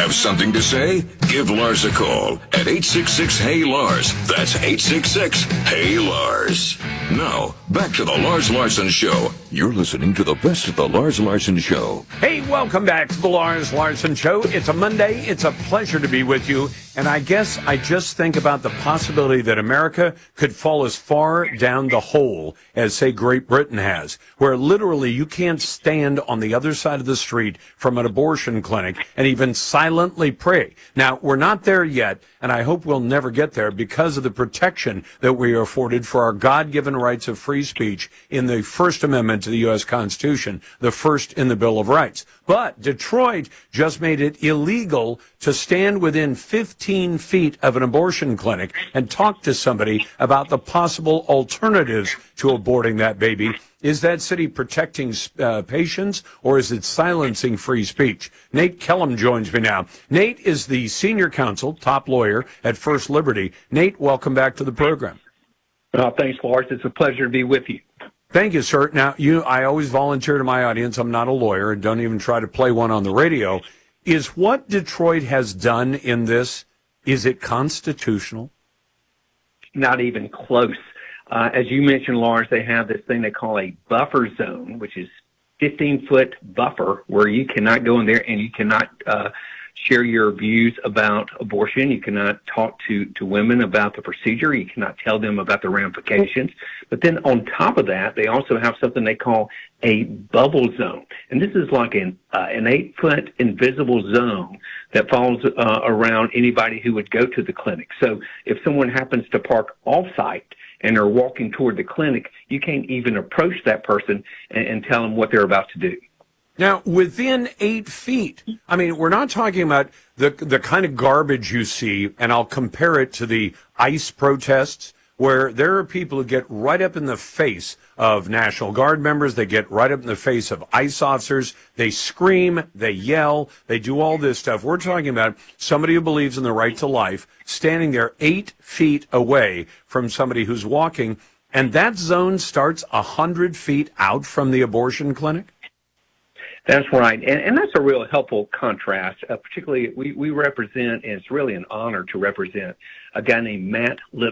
Have something to say? Give Lars a call at 866-HEY-LARS. That's 866-HEY-LARS. Now, back to the Lars Larson Show. You're listening to the best of the Lars Larson Show. Hey, welcome back to the Lars Larson Show. It's a Monday. It's a pleasure to be with you. And I guess I just think about the possibility that America could fall as far down the hole as, say, Great Britain has, where literally you can't stand on the other side of the street from an abortion clinic and even silently pray. Now, we're not there yet, and I hope we'll never get there because of the protection that we are afforded for our God-given rights of free speech in the First Amendment to the U.S. Constitution, the first in the Bill of Rights. But Detroit just made it illegal to stand within 15 feet of an abortion clinic and talk to somebody about the possible alternatives to aborting that baby. Is that city protecting patients, or is it silencing free speech? Nate Kellum joins me now. Nate is the senior counsel, top lawyer at First Liberty. Nate, welcome back to the program. Thanks, Lars. It's a pleasure to be with you. Thank you, sir. Now, I always volunteer to my audience. I'm not a lawyer and don't even try to play one on the radio. Is what Detroit has done in this, is it constitutional? Not even close. As you mentioned, Lars, they have this thing they call a buffer zone, which is 15-foot buffer where you cannot go in there and you cannot share your views about abortion. You cannot talk to women about the procedure. You cannot tell them about the ramifications. But then on top of that, they also have something they call a bubble zone. And this is like an 8-foot invisible zone that falls around anybody who would go to the clinic. So if someone happens to park off-site and are walking toward the clinic, you can't even approach that person and tell them what they're about to do. Now, within 8 feet, I mean, we're not talking about the kind of garbage you see, and I'll compare it to the ICE protests, where there are people who get right up in the face of National Guard members, they get right up in the face of ICE officers, they scream, they yell, they do all this stuff. We're talking about somebody who believes in the right to life, standing there 8 feet away from somebody who's walking, and that zone starts 100 feet out from the abortion clinic? That's right, and that's a real helpful contrast. Particularly, we represent, and it's really an honor to represent a guy named Matt Lipman.